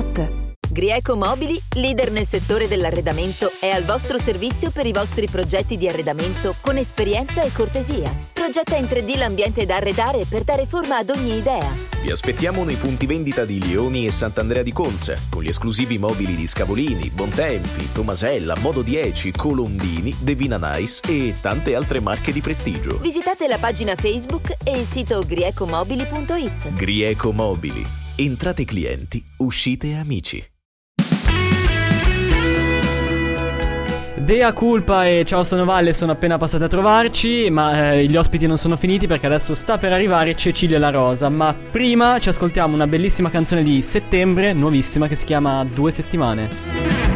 Yacht. Grieco Mobili, leader nel settore dell'arredamento, è al vostro servizio per i vostri progetti di arredamento con esperienza e cortesia. Progetta in 3D l'ambiente da arredare per dare forma ad ogni idea. Vi aspettiamo nei punti vendita di Lioni e Sant'Andrea di Conza, con gli esclusivi mobili di Scavolini, Bontempi, Tomasella, Modo 10, Colombini, Devina Nice e tante altre marche di prestigio. Visitate la pagina Facebook e il sito griecomobili.it. Grieco Mobili. Entrate clienti, uscite amici. Dea Culpa e Ciao sono Valle sono appena passati a trovarci, ma gli ospiti non sono finiti perché adesso sta per arrivare Cecilia La Rosa. Ma prima ci ascoltiamo una bellissima canzone di Settembre, nuovissima, che si chiama 2 settimane.